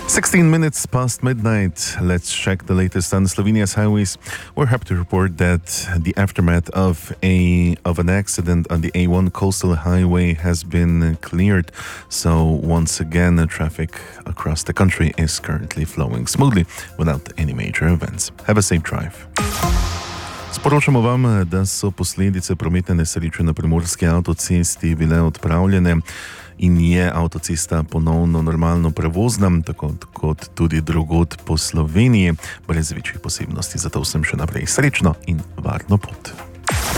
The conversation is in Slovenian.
16 minutes past midnight. Let's check the latest on Slovenia's highways. We're happy to report that the aftermath of an accident on the A1 coastal highway has been cleared. So once again, traffic across the country is currently flowing smoothly without any major events. Have a safe drive. Sporočamo vam, da so posledice prometne nesreče na primorski avtocesti bile odpravljene in je avtocesta ponovno normalno prevozna, tako kot tudi drugod po Sloveniji, brez večjih posebnosti. Zato vsem še naprej srečno in varno pot.